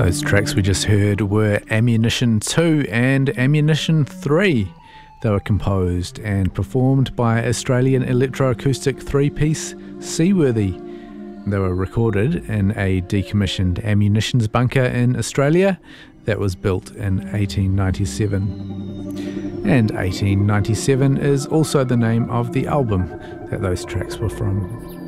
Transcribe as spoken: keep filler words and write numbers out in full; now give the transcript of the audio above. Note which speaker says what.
Speaker 1: Those tracks we just heard were Ammunition two and Ammunition three. They were composed and performed by Australian electroacoustic three-piece Seaworthy. They were recorded in a decommissioned ammunitions bunker in Australia that was built in eighteen ninety-seven. And eighteen ninety-seven is also the name of the album that those tracks were from.